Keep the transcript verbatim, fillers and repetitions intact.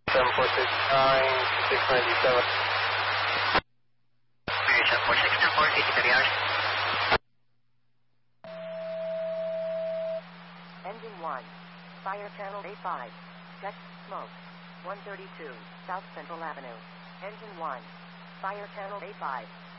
seven four six nine six nine seven. seven four six nine four, eighty thirty hours. Engine one. Fire channel A five. Check. Smoke. one thirty-two. South Central Avenue. Engine one. Fire channel A five.